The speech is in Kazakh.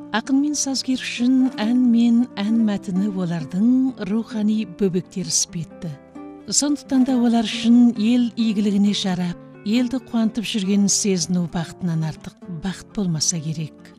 Ақын мен сазгер үшін ән мен ән мәтіні олардың рухани бөбектер іспетті. Сондықтан да олар үшін ел игілігіне жарап, елді қуантып жүргенін сезіну бақытынан артық бақыт болмаса керек.